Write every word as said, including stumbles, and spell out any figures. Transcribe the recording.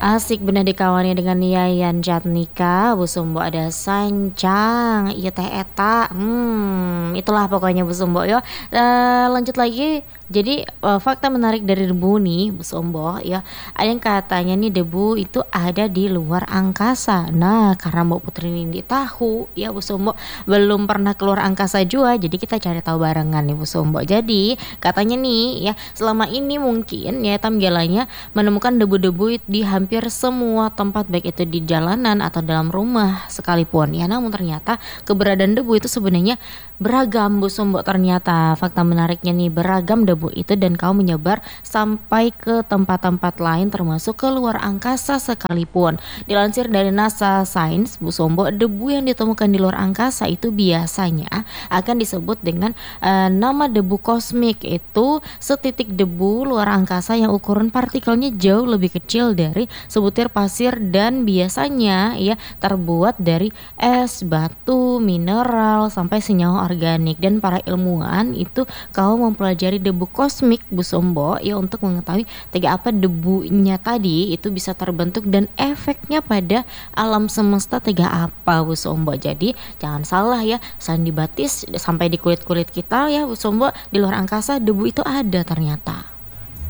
Asik bener dikawani dengan Yayan Jatnika, Bu Sumbo ada Sancang, ieu teh eta, hmm, itulah pokoknya Bu Sumbo ya. Eee, lanjut lagi, jadi, eee, fakta menarik dari debu nih Bu Sumbo ya, ada yang katanya nih debu itu ada di luar angkasa. Nah, karena Mbak Putri ini tahu ya Bu Sumbo, belum pernah keluar angkasa jua, jadi kita cari tahu barengan nih Bu Sumbo. Jadi, katanya nih ya, selama ini mungkin ya tamgelanya menemukan debu-debu it di hampir semua tempat baik itu di jalanan atau dalam rumah sekalipun ya, namun ternyata keberadaan debu itu sebenarnya beragam Bu Sumbo ternyata. Fakta menariknya nih, beragam debu itu dan kaum menyebar sampai ke tempat-tempat lain termasuk ke luar angkasa sekalipun. Dilansir dari NASA Science Bu Sumbo, debu yang ditemukan di luar angkasa itu biasanya akan disebut dengan, eee, nama debu kosmik, itu setitik debu luar angkasa yang ukuran partikelnya jauh lebih kecil dari sebutir pasir dan biasanya ya terbuat dari es, batu, mineral, sampai senyawa organik dan para ilmuwan itu kalau mempelajari debu kosmik Bu Sumbo ya untuk mengetahui tega apa debunya tadi itu bisa terbentuk dan efeknya pada alam semesta tega apa Bu Sumbo. Jadi jangan salah ya, selain di batis sampai di kulit-kulit kita ya Bu Sumbo, di luar angkasa debu itu ada ternyata.